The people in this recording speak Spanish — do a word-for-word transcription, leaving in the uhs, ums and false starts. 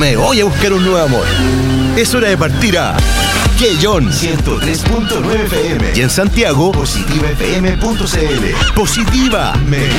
me voy a buscar un nuevo amor. Es hora de partir a Quellón ciento tres punto nueve F M y en Santiago positiva f m punto c l. Positiva. Me